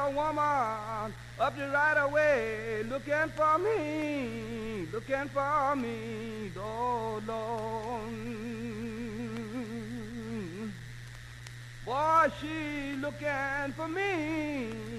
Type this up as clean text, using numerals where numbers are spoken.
woman up the right away, looking for me, oh Lord. Boy, she looking for me.